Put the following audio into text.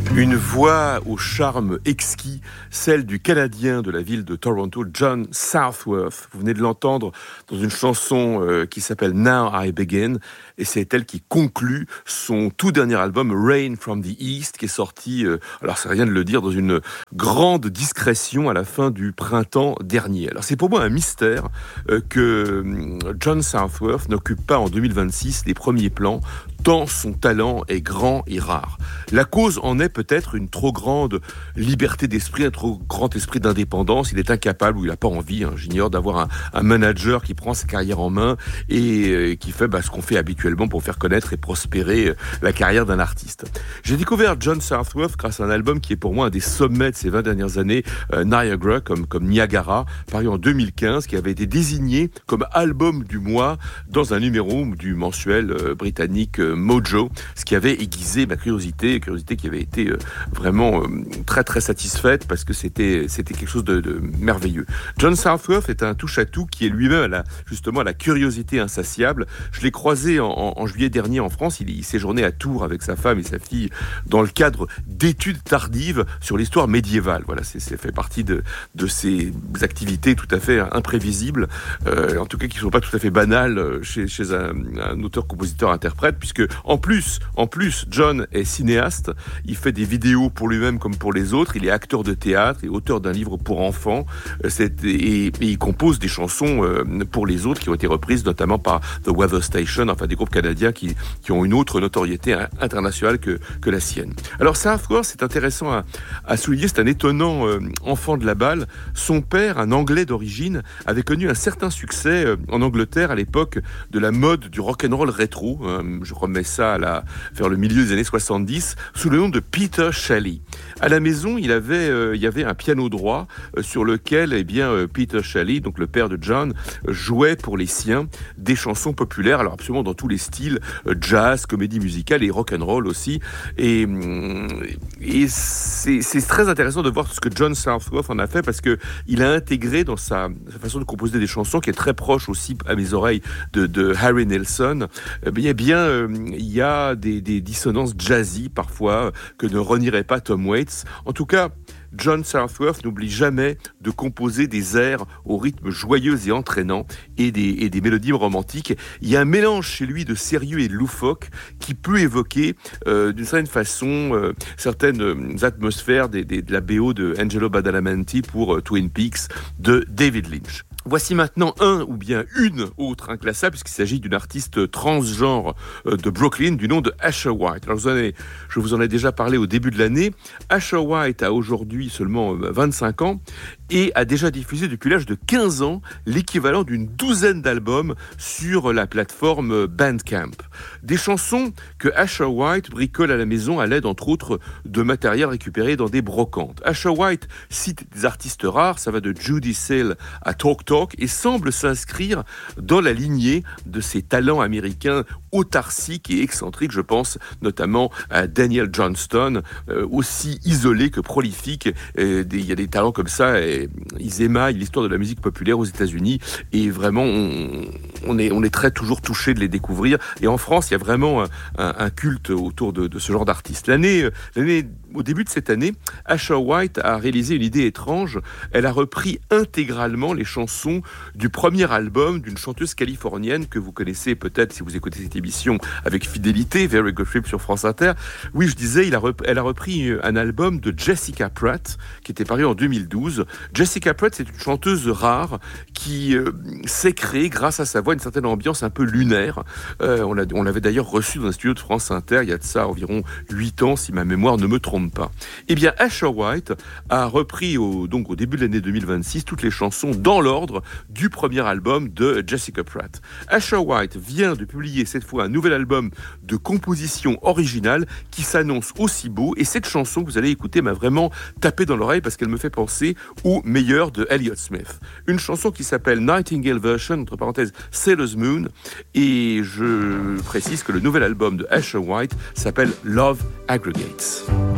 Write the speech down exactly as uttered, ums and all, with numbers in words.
Une voix au charme exquis, celle du Canadien de la ville de Toronto, John Southworth. Vous venez de l'entendre dans une chanson euh, qui s'appelle Now I Begin, et c'est elle qui conclut son tout dernier album Rain from the East, qui est sorti, euh, alors c'est rien de le dire, dans une grande discrétion à la fin du printemps dernier. Alors c'est pour moi un mystère euh, que John Southworth n'occupe pas en deux mille vingt-six les premiers plans, tant son talent est grand et rare. La cause en est peut-être une trop grande liberté d'esprit, un trop grand esprit d'indépendance. Il est incapable, ou il n'a pas envie, hein, j'ignore, d'avoir un, un manager qui prend sa carrière en main et euh, qui fait bah, ce qu'on fait habituellement pour faire connaître et prospérer euh, la carrière d'un artiste. J'ai découvert John Southworth grâce à un album qui est pour moi un des sommets de ces vingt dernières années, euh, Niagara, comme, comme Niagara, paru en deux mille quinze, qui avait été désigné comme album du mois dans un numéro du mensuel euh, britannique euh, Mojo, ce qui avait aiguisé ma curiosité, curiosité qui avait été euh, vraiment euh, très très satisfaite parce que c'était c'était quelque chose de, de merveilleux. John Southworth est un touche-à-tout qui est lui-même à la, justement à la curiosité insatiable. Je l'ai croisé en, en, en juillet dernier en France. Il, il séjournait à Tours avec sa femme et sa fille dans le cadre d'études tardives sur l'histoire médiévale. Voilà, c'est, c'est fait partie de, de ces activités tout à fait imprévisibles, euh, en tout cas qui ne sont pas tout à fait banales chez, chez un, un auteur-compositeur-interprète, puisque en plus, en plus, John est cinéaste. Il fait des vidéos pour lui-même comme pour les autres. Il est acteur de théâtre et auteur d'un livre pour enfants. C'est, et, et il compose des chansons pour les autres qui ont été reprises notamment par The Weather Station, enfin des groupes canadiens qui, qui ont une autre notoriété internationale que, que la sienne. Alors Southworth, c'est intéressant à, à souligner, c'est un étonnant euh, enfant de la balle. Son père, un Anglais d'origine, avait connu un certain succès euh, en Angleterre à l'époque de la mode du rock'n'roll rétro. Euh, je remets ça à la, vers le milieu des années soixante-dix, sous le nom de Peter Shelley. À la maison, il avait, euh, il y avait un piano droit euh, sur lequel, eh bien, euh, Peter Shelley, donc le père de John, euh, jouait pour les siens des chansons populaires, alors absolument dans tous les styles, euh, jazz, comédie musicale et rock'n'roll aussi. Et, et c'est, c'est très intéressant de voir ce que John Southworth en a fait parce que il a intégré dans sa, sa façon de composer des chansons, qui est très proche aussi à mes oreilles de, de Harry Nilsson. Eh bien, eh bien euh, il y a des, des dissonances jazzy parfois que ne renierait pas Tom Waits. En tout cas, John Southworth n'oublie jamais de composer des airs au rythme joyeux et entraînant et des, et des mélodies romantiques. Il y a un mélange chez lui de sérieux et de loufoque qui peut évoquer euh, d'une certaine façon euh, certaines euh, atmosphères des, des, de la B O de Angelo Badalamenti pour euh, Twin Peaks de David Lynch. Voici maintenant un ou bien une autre inclassable, puisqu'il s'agit d'une artiste transgenre de Brooklyn du nom de Asher White. Alors vous en avez, je vous en ai déjà parlé au début de l'année. Asher White a aujourd'hui seulement vingt-cinq ans et a déjà diffusé depuis l'âge de quinze ans l'équivalent d'une douzaine d'albums sur la plateforme Bandcamp. Des chansons que Asher White bricole à la maison à l'aide entre autres de matériel récupéré dans des brocantes. Asher White cite des artistes rares, ça va de Judy Sale à Talk Talk, et semble s'inscrire dans la lignée de ces talents américains autarciques et excentriques. Je pense notamment à Daniel Johnston, euh, aussi isolé que prolifique. Il y a des talents comme ça, et ils émaillent l'histoire de la musique populaire aux États-Unis, et vraiment on, on, est, on est très toujours touché de les découvrir. Et en France, il y a vraiment un, un, un culte autour de, de ce genre d'artistes. L'année, l'année, au début de cette année, Asher White a réalisé une idée étrange. Elle a repris intégralement les chansons du premier album d'une chanteuse californienne que vous connaissez peut-être si vous écoutez cette émission avec fidélité, Very Good Trip sur France Inter. Oui, je disais, il a rep- elle a repris un album de Jessica Pratt qui était paru en deux mille douze. Jessica Pratt, c'est une chanteuse rare qui euh, s'est créée grâce à sa voix une certaine ambiance un peu lunaire. Euh, on, l'a, on l'avait d'ailleurs reçue dans un studio de France Inter il y a de ça environ huit ans, si ma mémoire ne me trompe pas. Eh bien, Asher White a repris au, donc au début de l'année deux mille vingt-six toutes les chansons dans l'ordre du premier album de Jessica Pratt. Asher White vient de publier cette fois un nouvel album de composition originale qui s'annonce aussi beau, et cette chanson que vous allez écouter m'a vraiment tapé dans l'oreille parce qu'elle me fait penser au meilleur de Elliott Smith. Une chanson qui s'appelle Nightingale Version, entre parenthèses Sailor's Moon, et je précise que le nouvel album de Asher White s'appelle Love Aggregates.